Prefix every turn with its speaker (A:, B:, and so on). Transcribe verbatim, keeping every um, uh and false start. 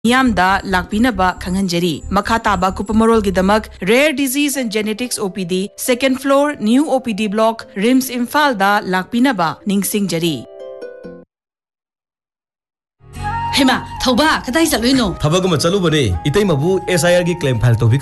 A: Yamda lakpinaba khanganjari makhataba kupamorolgidamak Rare Disease and Genetics O P D second floor New O P D block Rims Imphal da lakpinaba ningsingjari.
B: Hema thauba kadai chalui no
C: thabaguma chalubane itei mabu S I R gi claim file to